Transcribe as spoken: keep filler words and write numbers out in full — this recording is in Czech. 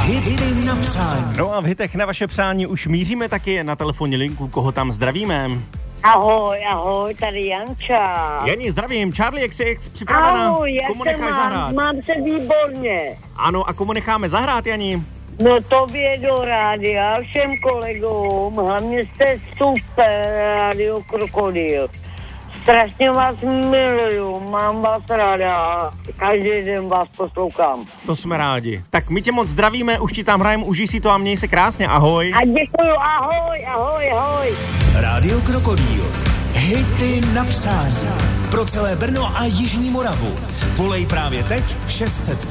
Hity na přání. No a v hitech na vaše přání už míříme taky na telefonní linku, koho tam zdravíme. Ahoj, ahoj, tady Janča. Jani, zdravím. Charlie, jak jsi připravená? Ahoj, jak komu se necháš mám? zahrát? Mám se výborně. Ano, a komu necháme zahrát, Jani? No tobě do rádia, všem kolegům, hlavně jste super, Rádio Krokodýl. Strašně vás miluju, mám vás ráda, každý den vás poslouchám. To jsme rádi. Tak my tě moc zdravíme, už ti tam hrajeme, užij si to a měj se krásně, ahoj. A děkuju, ahoj, ahoj, ahoj. Rádio Krokodýl. Hity na přání. Pro celé Brno a Jižní Moravu. Volej právě teď šest set